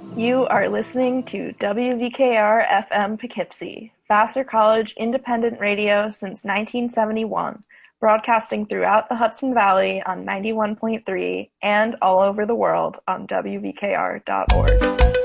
You are listening to WVKR-FM Poughkeepsie, Vassar College independent radio since 1971, broadcasting throughout the Hudson Valley on 91.3 and all over the world on WVKR.org.